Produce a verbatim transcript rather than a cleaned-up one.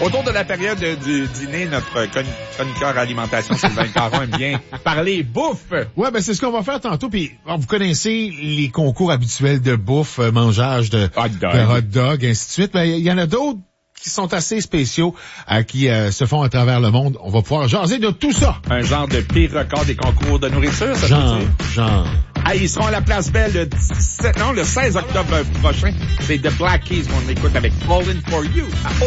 Autour de la période du dîner, notre chroniqueur alimentation, Sylvain Caron, aime bien parler bouffe. Ouais, ben c'est ce qu'on va faire tantôt. Puis bon, vous connaissez les concours habituels de bouffe, euh, mangeage de hot dog, de hot dog, ainsi de suite. Ben il y en a d'autres qui sont assez spéciaux, euh, qui euh, se font à travers le monde. On va pouvoir jaser de tout ça. Un genre de pire record des concours de nourriture, ça genre, veut dire? genre. Ah, ils seront à la Place Belle le dix-sept, non, le seize octobre prochain. C'est The Black Keys qu'on écoute avec Falling For You.